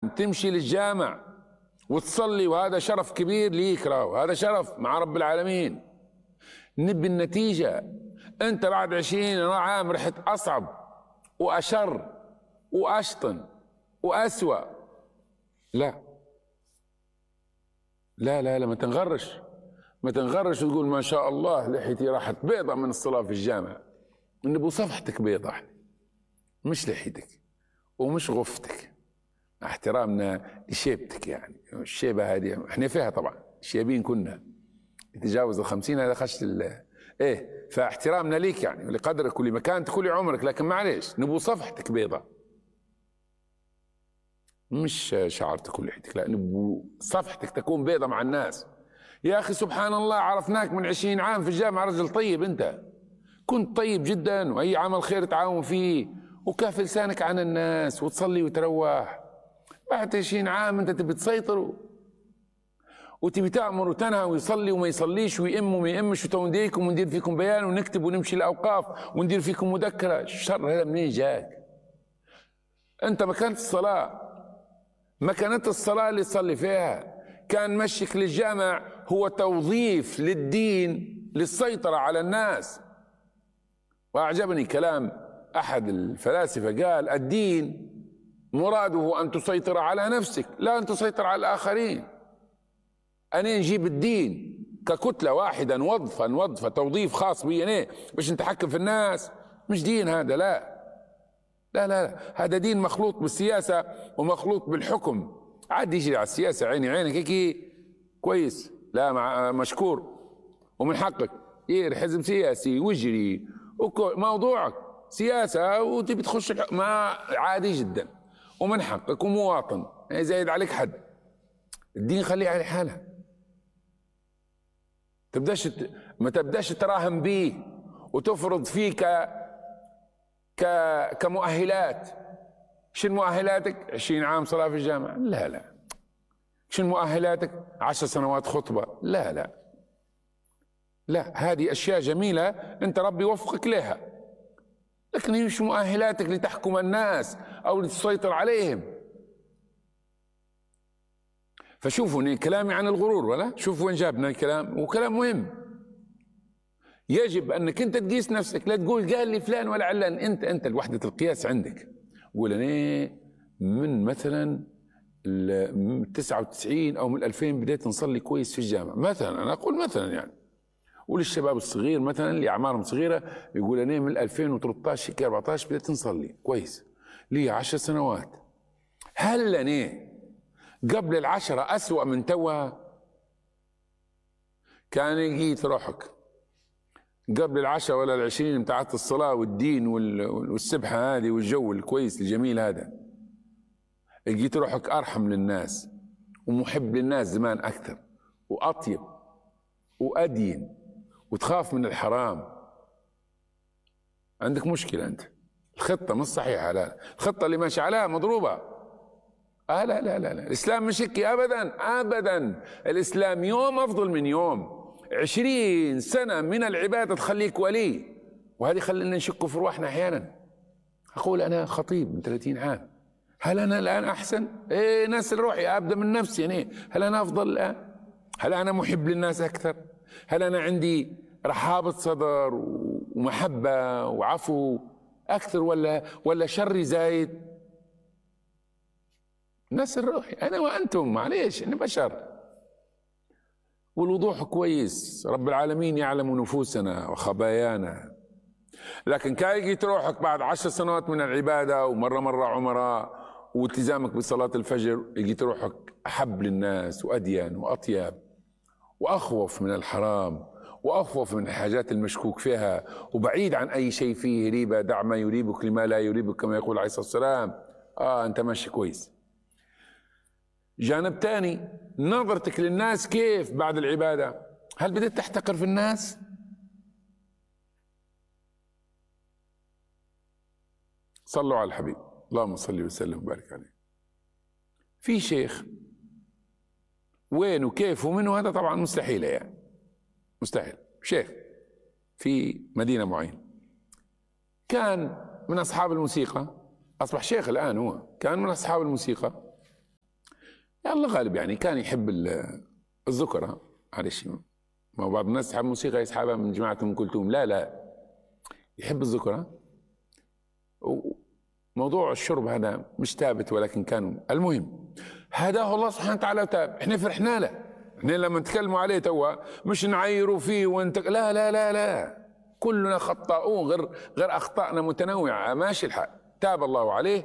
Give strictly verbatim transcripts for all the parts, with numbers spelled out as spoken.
تمشي للجامع وتصلي، وهذا شرف كبير ليك، راو هذا شرف مع رب العالمين. نبي النتيجة. انت بعد عشرين عام رحت اصعب واشر واشطن واسوأ. لا لا لا لا ما تنغرش، ما تنغرش وتقول ما شاء الله لحيتي راحت بيضة من الصلاة في الجامع. نبو صفحتك بيضة، مش لحيتك ومش غفتك، مع احترامنا لشيبتك. يعني الشيبة هذه احنا فيها طبعا، شيبين كنا، تجاوز الخمسين هذا خشت ايه، فاحترامنا ليك يعني لقدرك ولمكانتك ولعمرك، لكن معليش نبو صفحتك بيضة مش شعرتك ولحيتك، لا نبو صفحتك تكون بيضة مع الناس. يا اخي سبحان الله، عرفناك من عشرين عام في الجامعة رجل طيب، انت كنت طيب جدا واي عمل خير تعاون فيه وكاف لسانك عن الناس وتصلي وتروح. بعد عشرين عام انت تبي تسيطر وتبي تأمر وتنهى ويصلي وما يصليش ويئم وما يئمش وتونديكم وندير فيكم بيان ونكتب ونمشي الأوقاف وندير فيكم مذكرة. الشر هذا منين جاك؟ انت مكانت الصلاة، مكانت الصلاة اللي تصلي فيها. كان مشيك للجامع هو توظيف للدين للسيطرة على الناس. وأعجبني كلام أحد الفلاسفة، قال الدين مراده أن تسيطر على نفسك لا أن تسيطر على الآخرين. أنا نجيب الدين ككتلة واحدة نوظفها نوظفها توظيف خاص بي أنا باش نتحكم في الناس، مش دين هذا. لا لا لا, لا. هذا دين مخلوط بالسياسة ومخلوط بالحكم. عاد يجري على السياسة عيني عينك هيك كويس، لا مع مشكور ومن حقك ير حزب سياسي ويجري موضوعك سياسة وتبي تخش ما عادي جدا ومن حقك ومواطن، يعني زايد عليك حد. الدين خليه على حالها، تبداش ما تبداش تراهن به وتفرض فيه ك ك كمؤهلات. شنو مؤهلاتك؟ عشرين عام صلاة في الجامعة؟ لا لا. شنو مؤهلاتك؟ عشر سنوات خطبة؟ لا لا لا. هذه أشياء جميلة أنت ربي يوفقك لها، لكن هي مش مؤهلاتك لتحكم الناس أو لتسيطر عليهم. فشوفوا كلامي عن الغرور، ولا شوفوا وين جابنا الكلام، وكلام مهم. يجب أنك أنت تقيس نفسك، لا تقول قال لي فلان ولا علان. أنت أنت الوحدة القياس عندك. قول أنا من مثلا تسعة وتسعين أو من ألفين بديت نصلي كويس في الجامعة مثلا، أنا أقول مثلا يعني. وللشباب الصغير مثلا اللي أعمارهم صغيرة يقول أنا من ألفين وثلاثة عشر هيك أربعة عشر بديت نصلي كويس لي عشر سنوات. هل أنا قبل العشرة أسوأ من توا؟ كان يجيت روحك قبل العشرة ولا العشرين بتاعت الصلاة والدين والسبحة هذه والجو الكويس الجميل هذا، لقيت روحك أرحم للناس ومحب للناس زمان أكثر وأطيب وأدين وتخاف من الحرام. عندك مشكلة أنت، الخطة مش صحيحة. لا، الخطة اللي ماشي عليها مضروبة. آه لا لا لا لا. الإسلام مش هيك أبدا أبدا. الإسلام يوم أفضل من يوم. عشرين سنة من العبادة تخليك ولي، وهذه خلينا نشك في رواحنا أحيانا. أقول أنا خطيب من ثلاثين عام، هل أنا الآن أحسن؟ إيه ناس روحي أبدأ من نفسي يعني. هل أنا أفضل الآن؟ هل أنا محب للناس أكثر؟ هل أنا عندي رحابة صدر ومحبة وعفو أكثر ولا ولا شري زايد؟ ناس الروحي أنا وأنتم، معليش أنا بشر. والوضوح كويس، رب العالمين يعلم نفوسنا وخبايانا. لكن كاي جيت روحك بعد عشر سنوات من العبادة ومرة مرة عمراء والتزامك بصلاة الفجر، جيت روحك أحب للناس وأدين وأطيب وأخوف من الحرام وأخوف من الحاجات المشكوك فيها وبعيد عن أي شيء فيه ريبة. دع ما يريبك لما لا يريبك كما يقول عليه الصلاة والسلام. آه أنت ماشي كويس. جانب تاني، نظرتك للناس كيف بعد العبادة؟ هل بدأت تحتقر في الناس؟ صلوا على الحبيب اللهم صل وسلم وبارك عليه. في شيخ وين وكيف ومنه هذا طبعا مستحيل، يعني مستحيل. شيخ في مدينة معينة كان من أصحاب الموسيقى، أصبح شيخ الآن، هو كان من أصحاب الموسيقى الله غالب يعني كان يحب الذكر. معلش، ما بعض الناس يحب موسيقى يسحبها من جماعة أم كلثوم، لا لا، يحب الذكر. وموضوع الشرب هذا مش ثابت، ولكن كانوا المهم هداه الله سبحانه وتعالى وتاب. احنا فرحنا له، احنا لما نتكلموا عليه توا مش نعيروا فيه وانت لا لا لا لا، كلنا خطاؤون، غير غير اخطائنا متنوعه، ماشي الحال. تاب الله عليه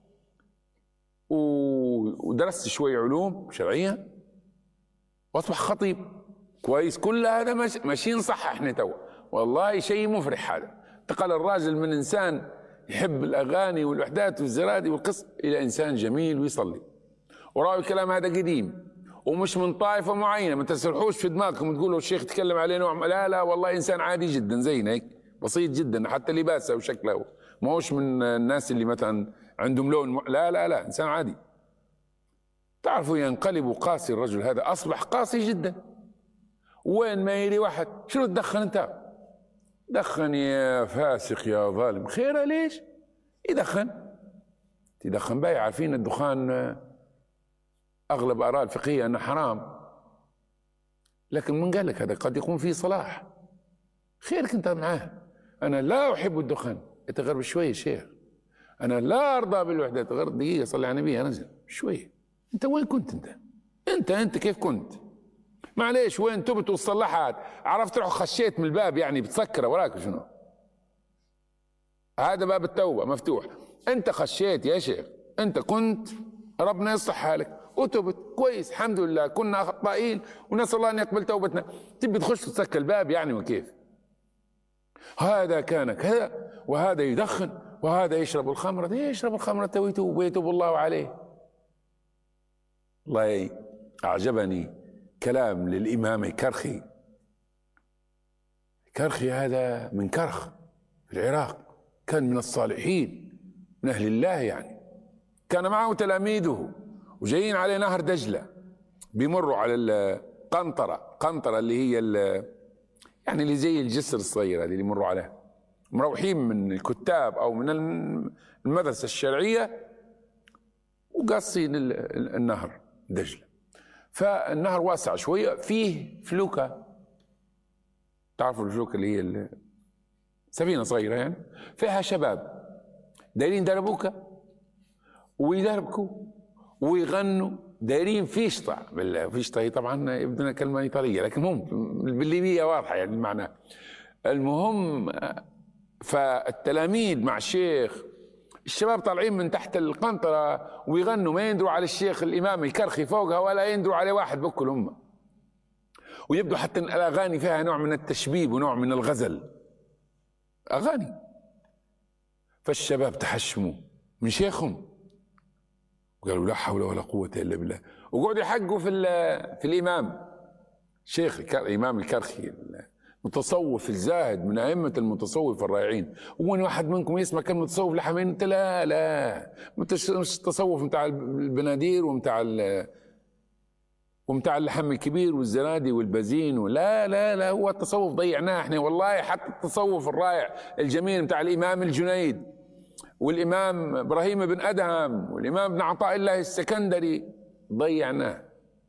ودرست شوي علوم شرعيه واصبح خطيب كويس. كل هذا ماشيين صح. احنا توا والله شيء مفرح هذا. انتقل الراجل من انسان يحب الاغاني والوحدات والزرادي والقص الى انسان جميل ويصلي. وراوا الكلام هذا قديم ومش من طائفه معينه، ما تسرحوش في دماغكم تقولوا الشيخ تكلم عليه نوع، لا لا والله انسان عادي جدا زينا هيك، بسيط جدا، حتى لباسه وشكله ما هوش من الناس اللي مثلا عندهم لون م... لا لا لا، انسان عادي. تعرفوا ينقلب قاسي الرجل هذا، اصبح قاسي جدا. وين ما يري واحد شنو تدخن انت؟ دخن يا فاسق يا ظالم. خيره ليش؟ يدخن تدخن باي. عارفين الدخان اغلب اراء الفقهيه انه حرام، لكن من قال لك هذا قد يكون فيه صلاح. خيرك انت معاه. انا لا احب الدخان، اتغرب شويه شيخ. انا لا ارضى بالوحده، تغرب دقيقه صلي على النبي انزل شويه. انت وين كنت انت؟ انت انت كيف كنت؟ معليش وين تبت وصلحت؟ عرفت تروح خشيت من الباب يعني بتسكره وراك شنو؟ هذا باب التوبه مفتوح. انت خشيت يا شيخ، انت كنت ربنا يصلح حالك وتبت كويس الحمد لله، كنا خطائين ونسال الله ان يقبل توبتنا. تبي تخش تسكر الباب يعني وكيف؟ هذا كان كذا وهذا يدخن وهذا يشرب الخمر، ده يشرب الخمر ويتوب ويتوب الله عليه. والله اعجبني كلام للامام الكرخي. كرخي هذا من كرخ في العراق، كان من الصالحين من اهل الله يعني. كان معه تلاميذه وجايين على نهر دجلة، بيمروا على القنطرة. قنطرة اللي هي يعني اللي زي الجسر الصغيرة اللي يمروا عليها، مروحين من الكتاب أو من المدرسة الشرعية وقاصين النهر دجلة. فالنهر واسع شوية، فيه فلوكة، تعرفوا الفلوكة اللي هي سفينة صغيرة يعني، فيها شباب دايرين دربوكة ويدربكوا ويغنوا، دايرين فيشطة. فيشطة هي طبعا يبدو كلمة إيطالية لكن هم بالليبية واضحة يعني المعنى. المهم فالتلاميذ مع الشيخ، الشباب طالعين من تحت القنطرة ويغنوا، ما يندروا على الشيخ الإمام الكرخي فوقها ولا يندروا على واحد بكل هم. ويبدو حتى الأغاني فيها نوع من التشبيب ونوع من الغزل، أغاني. فالشباب تحشموا من شيخهم وقالوا لا حول ولا قوة إلا بالله، وقعدوا يحقوا في في الإمام شيخ الإمام الكرخي المتصوف الزاهد من أئمة المتصوف الرائعين. وين واحد منكم يسمع كلمة تصوف لحمين؟ انت لا لا، مش التصوف متاع البنادير ومتاع ومتاع اللحم الكبير والزنادي والبزين، ولا لا لا، هو التصوف ضيعناه احنا والله. حتى التصوف الرائع الجميل متاع الإمام الجنيد والإمام إبراهيم بن أدهم والإمام ابن عطاء الله السكندري ضيعناه،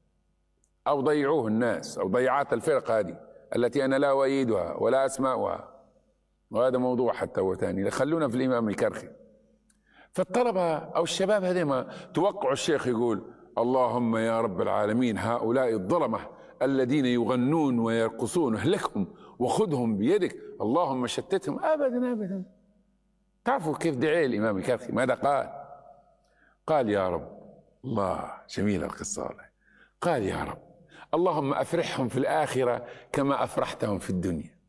أو ضيعوه الناس، أو ضيعات الفرق هذه التي أنا لا أؤيدها ولا أسمعها، وهذا موضوع حتى هو ثاني. خلونا في الإمام الكرخي. فالطلبة أو الشباب هذين توقعوا الشيخ يقول اللهم يا رب العالمين هؤلاء الظلمة الذين يغنون ويرقصون اهلكهم وخذهم بيدك، اللهم شتتهم. أبدا أبدا. تعرفوا كيف دعي الإمام الكرخي؟ ماذا قال؟ قال يا رب، الله جميلة القصة، قال يا رب اللهم أفرحهم في الآخرة كما أفرحتهم في الدنيا.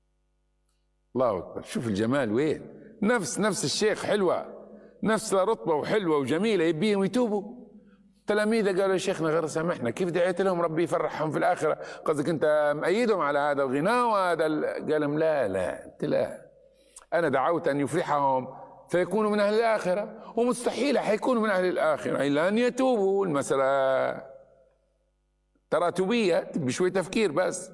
الله أكبر. شوف الجمال وين. نفس نفس الشيخ حلوة، نفس رطبة وحلوة وجميلة، يبيهم يتوبوا. تلاميذه قالوا يا شيخنا غير سامحنا، كيف دعيت لهم ربي يفرحهم في الآخرة؟ قصدك أنت مأيدهم على هذا الغناء وهذا ال... قال لهم لا لا أنت لا، أنا دعوت أن يفرحهم فيكونوا من أهل الآخرة، ومستحيل حيكونوا من أهل الآخرة إلا أن يتوبوا. المسألة تراتبية بشوي تفكير بس.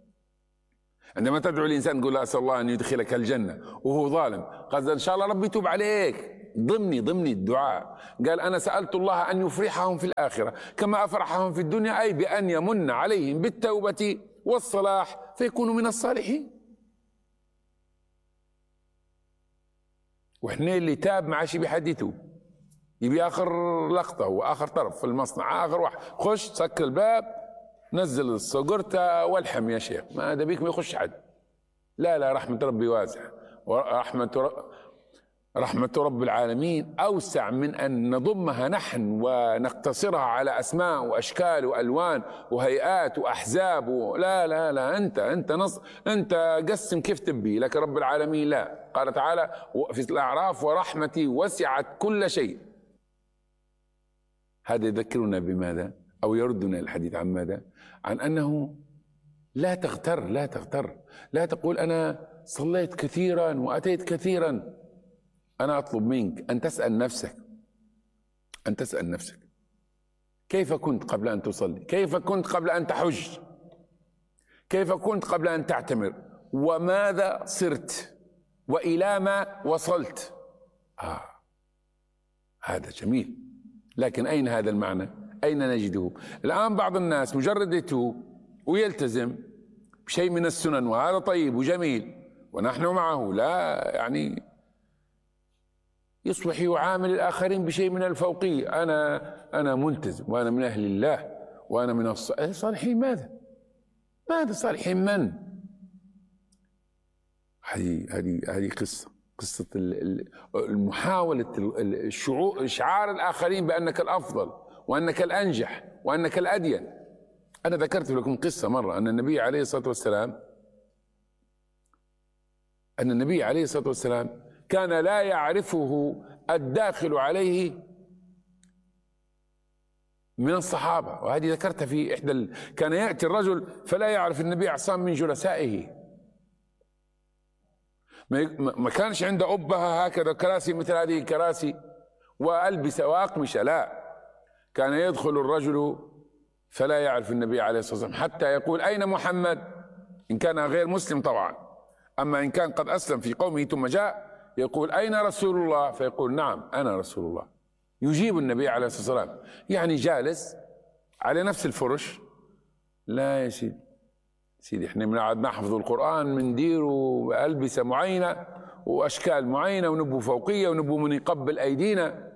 عندما تدعو الإنسان تقول له أسأل الله أن يدخلك الجنة وهو ظالم، قصد إن شاء الله ربي يتوب عليك، ضمني ضمني الدعاء. قال أنا سألت الله أن يفرحهم في الآخرة كما أفرحهم في الدنيا، أي بأن يمن عليهم بالتوبة والصلاح فيكونوا من الصالحين. وإحنا اللي تاب ما عادش بيحدثوا، يبي آخر لقطة وآخر طرف في المصنع، آخر واحد خش سكر الباب نزل الصقرته والحم يا شيخ، ما هذا بيك ما يخش حد. لا لا، رحمة ربي واسعة، ورحمة رحمة رب العالمين أوسع من أن نضمها نحن ونقتصرها على أسماء وأشكال وألوان وهيئات وأحزاب و... لا لا لا، أنت أنت نص أنت قسم كيف تبي، لكن رب العالمين لا. قال تعالى في الأعراف ورحمتي وسعت كل شيء. هذا يذكرنا بماذا؟ أو يردنا الحديث عن ماذا؟ عن أنه لا تغتر لا تغتر لا تقول أنا صليت كثيرا وأتيت كثيرا. أنا أطلب منك أن تسأل نفسك أن تسأل نفسك كيف كنت قبل أن تصلي؟ كيف كنت قبل أن تحج؟ كيف كنت قبل أن تعتمر؟ وماذا صرت؟ وإلى ما وصلت؟ آه هذا جميل، لكن أين هذا المعنى؟ أين نجده؟ الآن بعض الناس مجرد يتوب ويلتزم بشيء من السنن وهذا طيب وجميل ونحن معه، لا يعني يصبح يعامل الآخرين بشيء من الفوقية. أنا أنا ملتزم وأنا من أهل الله وأنا من الصالحين. ماذا؟ ماذا صالحين من؟ هذه هذه هذه قصة قصة المحاولة الشعور إشعار الآخرين بأنك الأفضل وأنك الأنجح وأنك الأدين. أنا ذكرت لكم قصة مرة أن النبي عليه الصلاة والسلام أن النبي عليه الصلاة والسلام كان لا يعرفه الداخل عليه من الصحابة، وهذه ذكرتها في إحدى ال... كان يأتي الرجل فلا يعرف النبي عصام من جلسائه، ما كانش عنده أبهة هكذا كراسي مثل هذه الكراسي وألبسة وأقمشة، لا، كان يدخل الرجل فلا يعرف النبي عليه الصلاة والسلام حتى يقول أين محمد؟ إن كان غير مسلم طبعا، أما إن كان قد أسلم في قومه ثم جاء يقول أين رسول الله؟ فيقول نعم أنا رسول الله. يجيب النبي عليه الصلاة والسلام، يعني جالس على نفس الفرش. لا يا سيدي سيدي احنا بنقعد نحفظ القرآن بنديروا ألبسة معينة وأشكال معينة ونبو فوقية ونبو من يقبل أيدينا.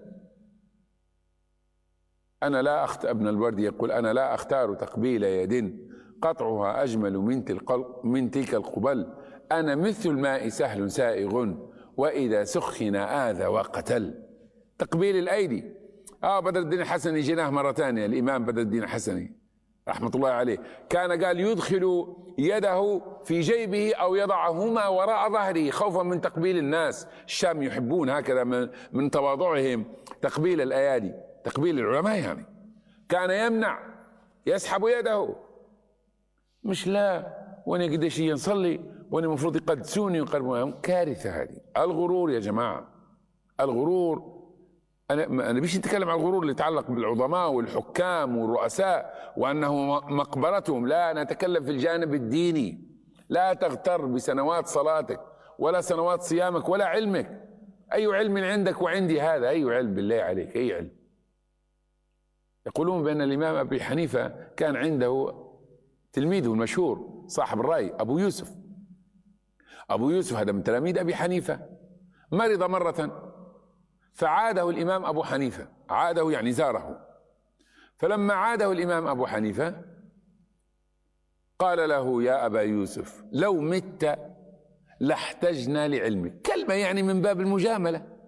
أنا لا أختار، ابن الوردي يقول أنا لا أختار تقبيل يد قطعها أجمل من تلك من تلك القبل، أنا مثل الماء سهل سائغ وإذا سخن آذى وقتل. تقبيل الأيدي. آه بدر الدين الحسني جيناه مرة ثانية، الإمام بدر الدين الحسني رحمة الله عليه كان قال يدخل يده في جيبه أو يضعهما وراء ظهره خوفا من تقبيل الناس. الشام يحبون هكذا من, من تواضعهم تقبيل الأيادي، تقبيل العلماء يعني. كان يمنع يسحب يده، مش لا وانا قديش نصلي وانا المفروض يقدسوني ويقربوني. كارثة هذه، الغرور يا جماعة، الغرور. أنا أنا بيش نتكلم عن الغرور اللي يتعلق بالعظماء والحكام والرؤساء وأنه مقبرتهم، لا، أنا أتكلم في الجانب الديني. لا تغتر بسنوات صلاتك ولا سنوات صيامك ولا علمك. أي علم عندك وعندي هذا؟ أي علم بالله عليك؟ أي علم؟ يقولون بأن الإمام أبي حنيفة كان عنده تلميذه المشهور صاحب الرأي أبو يوسف. أبو يوسف هذا من تلاميذ أبي حنيفة، مرض مرة فعاده الإمام أبو حنيفة، عاده يعني زاره. فلما عاده الإمام أبو حنيفة قال له يا أبا يوسف لو مت لاحتجنا لعلمك، كلمة يعني من باب المجاملة.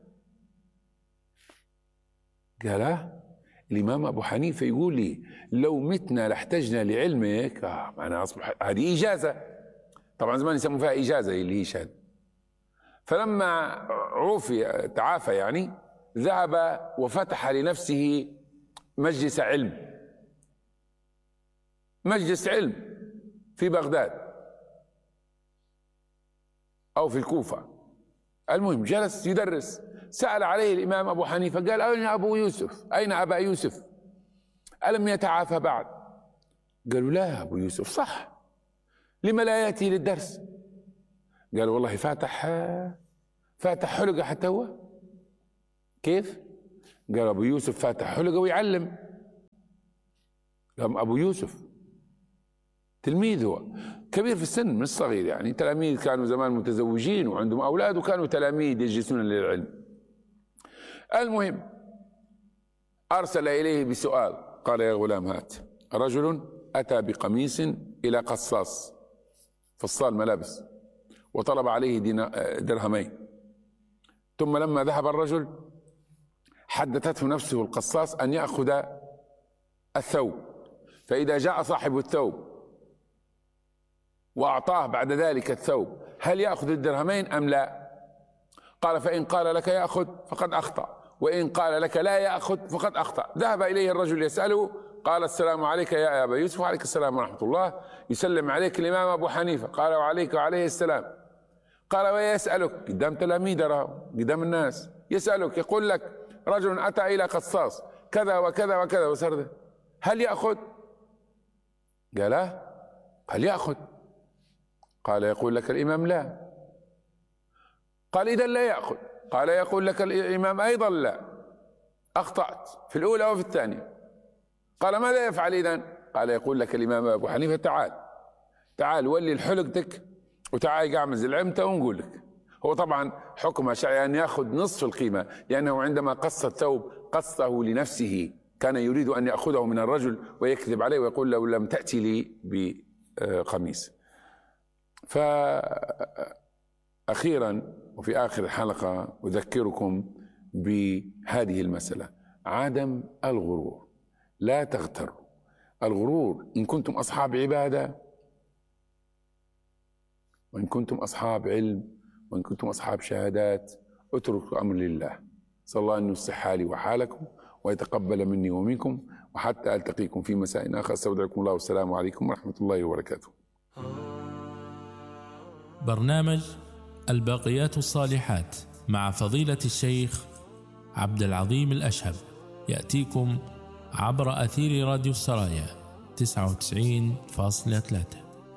قال آه الإمام أبو حنيفة يقول لي لو متنا لاحتجنا لعلمك، آه أنا أصبح هذه إجازة، طبعا زمان يسموا فيها إجازة اللي هي شهادة. فلما عوفي تعافى يعني ذهب وفتح لنفسه مجلس علم، مجلس علم في بغداد أو في الكوفة، المهم جلس يدرس. سأل عليه الإمام أبو حنيفة قال أين أبو يوسف؟ أين أبا يوسف؟ ألم يتعافى بعد؟ قالوا لا أبو يوسف صح، لما لا يأتي للدرس؟ قال والله فاتح فاتح حلقة حتى هو. كيف؟ قال أبو يوسف فاتح حلقة ويعلم. قام أبو يوسف تلميذ، هو كبير في السن مش صغير، يعني تلاميذ كانوا زمان متزوجين وعندهم أولاد وكانوا تلاميذ يجلسون للعلم. المهم أرسل إليه بسؤال، قال يا غلام هات. رجل أتى بقميص إلى قصاص فصال ملابس وطلب عليه درهمين، ثم لما ذهب الرجل حدثته نفسه القصاص أن يأخذ الثوب، فإذا جاء صاحب الثوب وأعطاه بعد ذلك الثوب هل يأخذ الدرهمين أم لا؟ قال فإن قال لك يأخذ فقد أخطأ، وإن قال لك لا يأخذ فقد أخطأ. ذهب إليه الرجل يسأله، قال السلام عليك يا أبا يوسف. وعليك السلام ورحمة الله. يسلم عليك الإمام أبو حنيفة. قال وعليك وعليه السلام. قال ويسألك قدام تلاميذ قدام الناس، يسألك يقول لك رجل أتى إلى قصاص كذا وكذا وكذا وسرده، هل يأخذ؟ قال لا. قال يأخذ. قال يقول لك الإمام لا. قال إذا لا يأخذ. قال يقول لك الإمام أيضا لا. أخطأت في الأولى وفي الثانية. قال ماذا يفعل إذن؟ قال يقول لك الإمام أبو حنيفة تعال تعال ولي الحلقتك وتعال اعمل زلعمته ونقول لك. هو طبعا حكمها شرعي أن يأخذ نصف القيمة، لأنه عندما قص الثوب قصه لنفسه، كان يريد أن يأخذه من الرجل ويكذب عليه ويقول له لم تأتي لي بقميص. فأخيرا وفي آخر الحلقة أذكركم بهذه المسألة، عدم الغرور. لا تغتروا. الغرور إن كنتم أصحاب عبادة، وإن كنتم أصحاب علم، وإن كنتم أصحاب شهادات، اتركوا الأمر لله. صلى الله أن يصلح حالي وحالكم ويتقبل مني ومنكم، وحتى ألتقيكم في مساء آخر. استودعكم الله والسلام عليكم ورحمة الله وبركاته. برنامج الباقيات الصالحات مع فضيلة الشيخ عبد العظيم الأشهب يأتيكم عبر أثير راديو السرايا تسعة وتسعين فاصلة ثلاثة.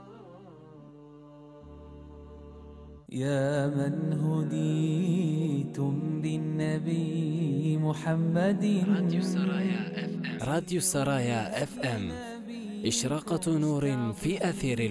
يا من هديتم بالنبي محمد. راديو السرايا اف ام. راديو السرايا اف ام، إشراقة نور في أثير